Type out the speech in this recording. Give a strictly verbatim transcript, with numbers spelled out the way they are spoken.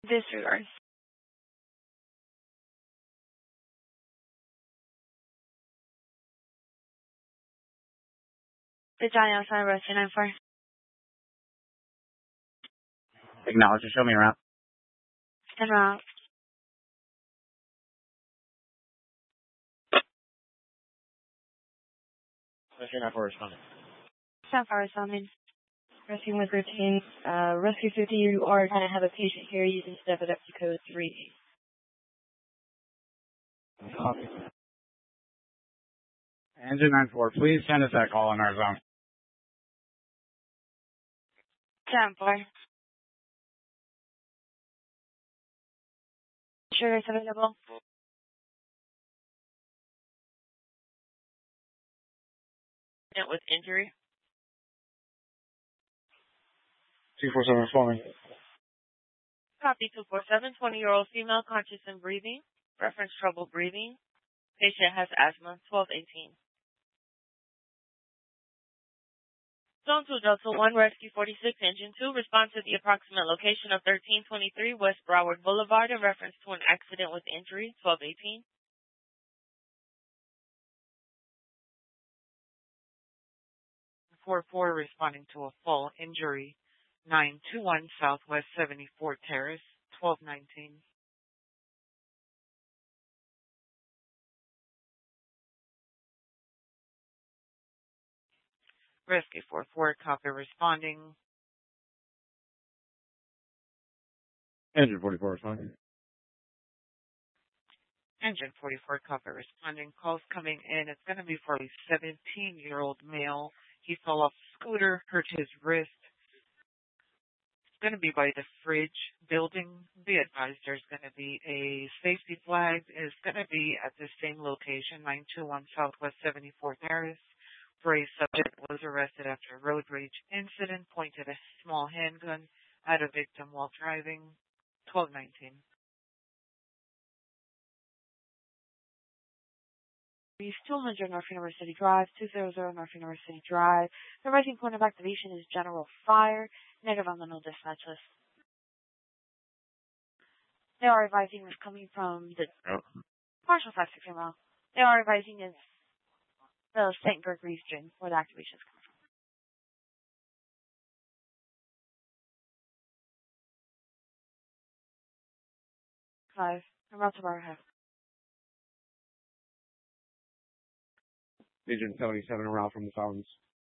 Disregard. The Johnny outside arrest two nine four. Acknowledge and show me around. En route. Rescue nine four responding. South Fire Summon. Rescue one thirteen, uh, Rescue fifty, you are going to have a patient here using step at code three. Copy. Engine nine four, please send us that call in our zone. Seven four. Sure it's available. With injury. two four seven responding. Copy two four seven, twenty-year-old female, conscious and breathing. Reference trouble breathing. Patient has asthma, twelve eighteen. Zone two, Delta one, Rescue forty-six, Engine two, respond to the approximate location of thirteen twenty-three West Broward Boulevard in reference to an accident with injury, twelve eighteen. four four responding to a fall injury, nine two one Southwest seventy-four Terrace, twelve nineteen. Rescue four four, copy responding. Engine forty-four responding. Engine forty-four, copy responding. Calls coming in. It's going to be for a seventeen-year-old male. He fell off the scooter, hurt his wrist. It's going to be by the Fridge building. Be advised there's going to be a safety flag. It's going to be at the same location, nine two one Southwest seventy-four Terrace, where a subject was arrested after a road rage incident, pointed a small handgun at a victim while driving, twelve nineteen. Still one hundred North University Drive, two hundred North University Drive. The rising point of activation is general fire. Negative on the no dispatch list. They are advising is coming from the oh. partial five six mile. They are advising is the Saint Berg region where the activation is coming from. Five. I'm about to bar half. Agent seventy-seven around from the Fountains.